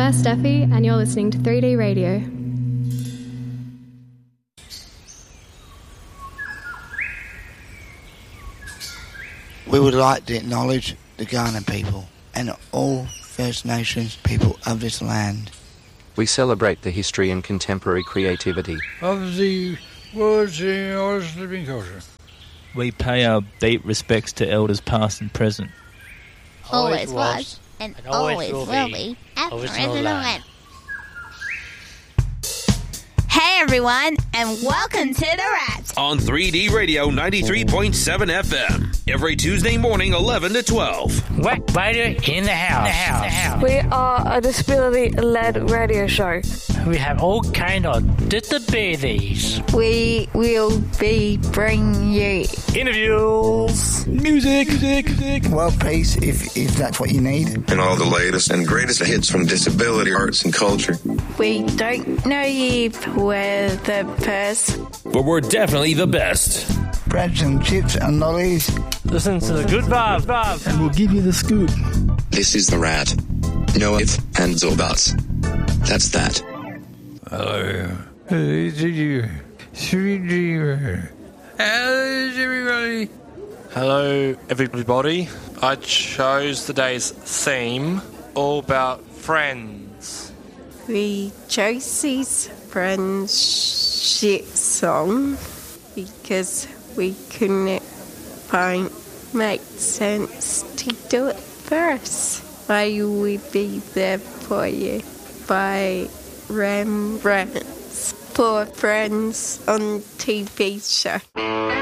Claire Steffi, and you're listening to 3D Radio. We would like to acknowledge the Kaurna people and all First Nations people of this land. We celebrate the history and contemporary creativity of the world's oldest living culture. We pay our deep respects to elders past and present. Always was, and always will be, Aboriginal land. Hey everyone, and welcome to The Rats on 3D Radio 93.7 FM. Every Tuesday morning, 11 to 12. Whack Radio in the house. We are a disability-led radio show. We have all kind of disabilities. We will be bringing you interviews, music, world peace if that's what you need, and all the latest and greatest hits from disability arts and culture. We don't know you we're the best, but we're definitely the best. Breads and chips and lollies. Listen to the good vibe, and we'll give you the scoop. This is The Rat. No ifs, ands, or buts. That's that. Hello. How's everybody? Hello, everybody. I chose today's theme, all about friends. We chose this friendship song because we couldn't make sense to do it first. I Will Be There For You by Rembrandts for Friends on TV show.